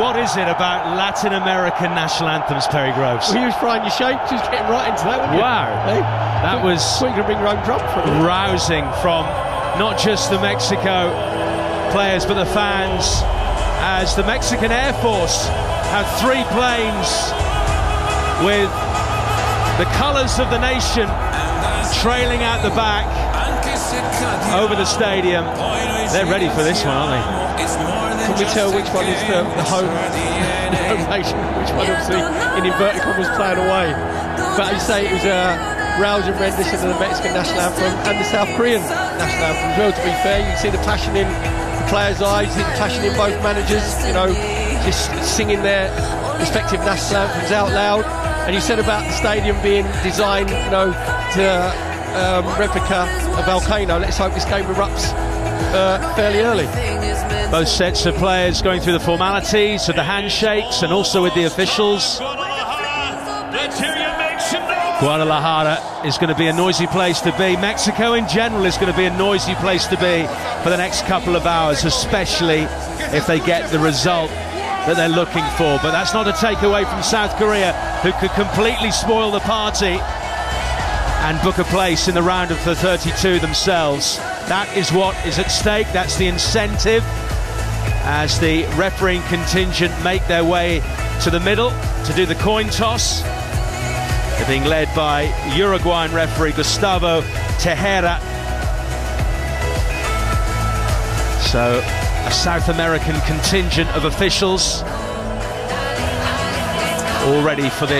What is it about Latin American national anthems, Terry Groves? Well, he was frying your shape, just getting right into that, wasn't Wow. Hey? That was going to bring your own drum for him. rousing from not just the Mexico players but the fans, as the Mexican Air Force had 3 planes with the colours of the nation trailing out the back over the stadium. They're ready for this one, aren't they? Can we tell which one is the home nation, which one obviously in inverted commas playing away? But you say it was a rousing rendition of the Mexican national anthem and the South Korean national anthem as well, to be fair. You can see the passion in the players' eyes, you see the passion in both managers, you know, just singing their respective national anthems out loud. And you said about the stadium being designed, you know, to replica a volcano. Let's hope this game erupts fairly early. Both sets of players going through the formalities of the handshakes and also with the officials. Guadalajara is going to be a noisy place to be. Mexico in general is going to be a noisy place to be for the next couple of hours, especially if they get the result that they're looking for. But that's not a takeaway from South Korea, who could completely spoil the party and book a place in the round of the 32 themselves. That is what is at stake. That's the incentive as the refereeing contingent make their way to the middle to do the coin toss. They're being led by Uruguayan referee Gustavo Tejera. So a South American contingent of officials all ready for this.